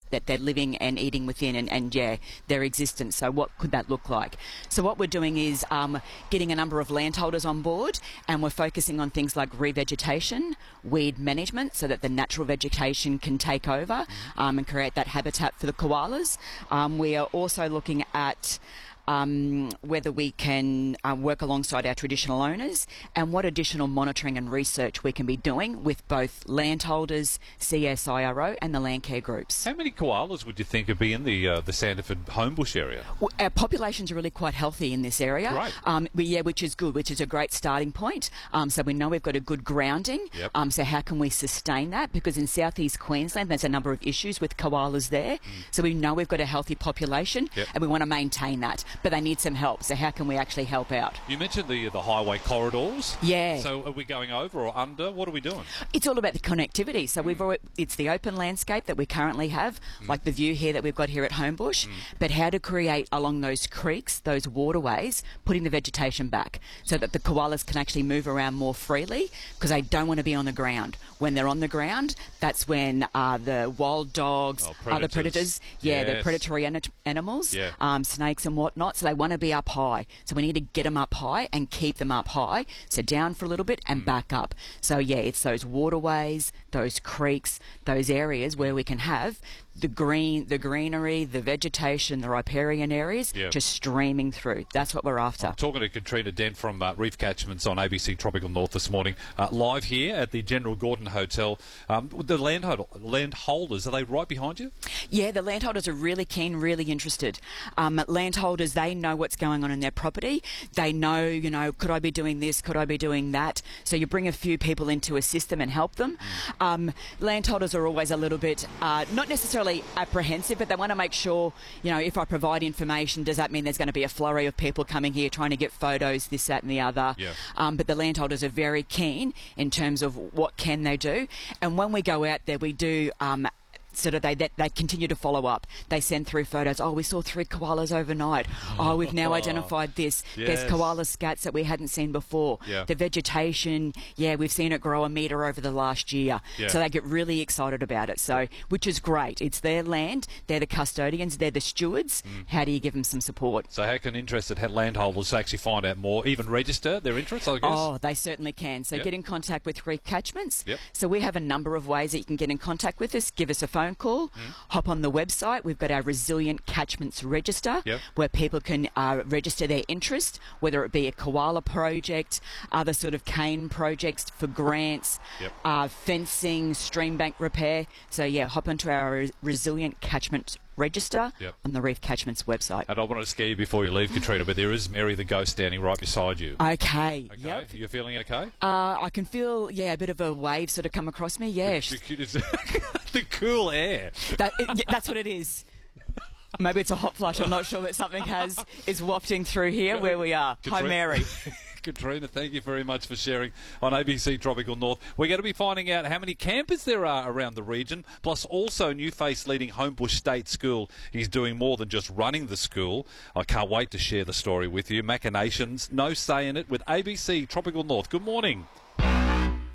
that they're living and eating within, and their existence. So what could that look like? So what we're doing is getting a number of landholders on board, and we're focusing on things like revegetation, weed management, so that the natural vegetation can take over and create that habitat for the koalas. We are also looking at whether we can work alongside our traditional owners, and what additional monitoring and research we can be doing with both landholders, CSIRO and the landcare groups. How many koalas would you think would be in the Sanderford Homebush area? Well, our populations are really quite healthy in this area. Great. Which is good, which is a great starting point. So we know we've got a good grounding. Yep. So how can we sustain that? Because in southeast Queensland, there's a number of issues with koalas there. So we know we've got a healthy population, and we want to maintain that. But they need some help. So how can we actually help out? You mentioned the highway corridors. Yeah. So are we going over or under? What are we doing? It's all about the connectivity. So it's the open landscape that we currently have, like the view here that we've got here at Homebush, but how to create along those creeks, those waterways, putting the vegetation back so that the koalas can actually move around more freely, because they don't want to be on the ground. When they're on the ground, that's when the wild dogs, other predators, the predatory animals, snakes and whatnot, so they want to be up high. So we need to get them up high and keep them up high. So down for a little bit and back up. So it's those waterways, those creeks, those areas where we can have the greenery, the vegetation, the riparian areas just streaming through. That's what we're after. I'm talking to Katrina Dent from Reef Catchments on ABC Tropical North this morning, live here at the General Gordon Hotel. The landholders, are they right behind you? Yeah, the landholders are really keen, really interested. Landholders, they know what's going on in their property. They know, could I be doing this? Could I be doing that? So you bring a few people in to assist them and help them. Landholders are always a little bit, not necessarily apprehensive, but they want to make sure, if I provide information, does that mean there's going to be a flurry of people coming here trying to get photos, this, that and the other? But the landholders are very keen in terms of what can they do. And when we go out there, we do sort of they continue to follow up. They send through photos. Oh, we saw 3 koalas overnight. Oh, we've now identified this. There's koala scats that we hadn't seen before. The vegetation, we've seen it grow a metre over the last year. So they get really excited about it. So, which is great. It's their land. They're the custodians. They're the stewards. How do you give them some support? So how can interested landholders actually find out more, even register their interest, I guess? Oh, they certainly can. So get in contact with Reef Catchments. So we have a number of ways that you can get in contact with us. Give us a phone call, hop on the website. We've got our Resilient Catchments Register, where people can register their interest, whether it be a koala project, other sort of cane projects for grants, fencing, stream bank repair. So hop onto our Resilient Catchments Register on the Reef Catchments website. And I want to scare you before you leave, Katrina, but there is Mary the ghost standing right beside you. Okay. You're feeling okay? I can feel, a bit of a wave sort of come across me. The cool air. That's what it is. Maybe it's a hot flush. I'm not sure, but something is wafting through here where we are. Hi, Mary. Katrina, thank you very much for sharing on ABC Tropical North. We're going to be finding out how many campers there are around the region, plus also new face leading Homebush State School. He's doing more than just running the school. I can't wait to share the story with you. Machinations, no say in it with ABC Tropical North. Good morning.